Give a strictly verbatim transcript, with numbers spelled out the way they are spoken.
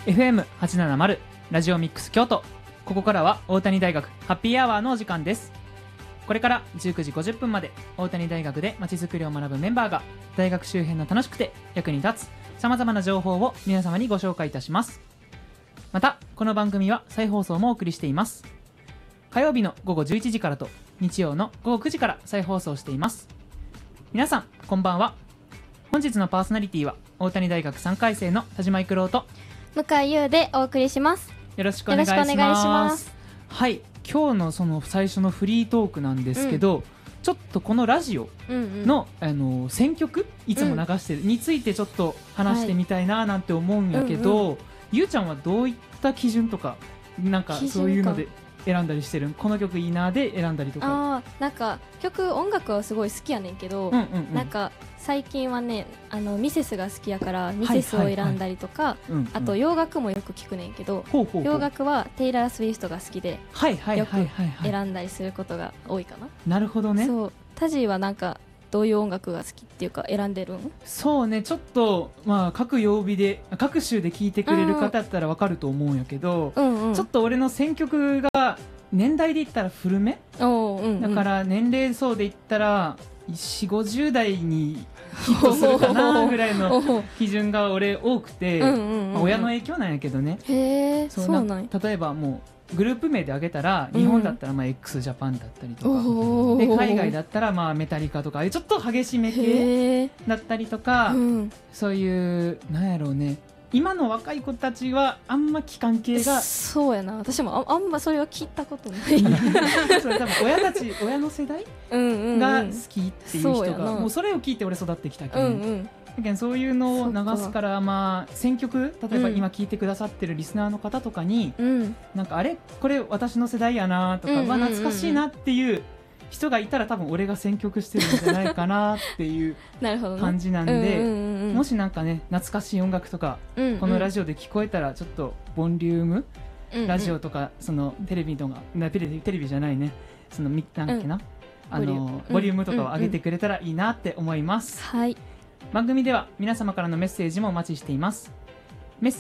エフエムはちななまる ラジオミックス京都。ここからは大谷大学ハッピーアワーのお時間です。これからじゅうくじごじゅっぷんまで大谷大学でまちづくりを学ぶメンバーが大学周辺の楽しくて役に立つさまざまな情報を皆様にご紹介いたします。またこの番組は再放送もお送りしています。火曜日の午後じゅういちじからと日曜の午後くじから再放送しています。皆さんこんばんは。本日のパーソナリティは大谷大学さんかい生の田島育郎と向井優でお送りします。 よろしくお願いします。 よろしくお願いします。 はい、今日のその最初のフリートークなんですけど、うん、ちょっとこのラジオの、うんうん、あの選曲いつも流してるについてちょっと話してみたいななんて思うんやけど、はいうんうん、ゆうちゃんはどういった基準とかなんかそういうので選んだりしてる？この曲いいなで選んだりとか。 あなんか曲音楽はすごい好きやねんけど、うんうんうん、なんか最近はねあのミセスが好きやからミセスを選んだりとか、はいはいはい、あと洋楽もよく聞くねんけど、うんうん、洋楽はテイラー・スウィフトが好きで、はいはいはいはい、よく選んだりすることが多いかな。 なるほどね。 そうタジーはなんかどういう音楽が好きっていうか選んでるん？ そうね、ちょっと、まあ、各曜日で各週で聴いてくれる方だったら分かると思うんやけど、うんうん、ちょっと俺の選曲が年代で言ったら古め、うんうん、だから年齢層で言ったらよんじゅう、ごじゅう代にヒットするかなぐらいの基準が俺多くて、うんうんうんうん、親の影響なんやけどね。 へー、そうなんや。 例えばもうグループ名で挙げたら、日本だったらまあ x ジャパンだったりとか、うん、で海外だったらまあメタリカとかちょっと激しめ系だったりとか、うん、そういうなんやろうね、今の若い子たちはあんま聞かん系が。 そうやな、私も あ, あんまそれは聞いたことないそれ多分親たち親の世代が好きっていう人が、もうそれを聞いて俺育ってきたけど、うんうんだけどそういうのを流すから、まあ選曲例えば今聞いてくださってるリスナーの方とかに、うん、なんかあれこれ私の世代やなとか、うんうんうんうん、まあ、懐かしいなっていう人がいたら多分俺が選曲してるんじゃないかなっていう感じなんで、うんうんうんうん、もしなんかね懐かしい音楽とか、うんうん、このラジオで聞こえたらちょっとボリューム、うんうん、ラジオとかそのテレビとかテレビ、テレビじゃないねそのなんだっけな、うん、あのボリュームとかを上げてくれたらいいなって思います、 うんうんうん、はい。 番組では皆様からのメッセージもお待ちしています。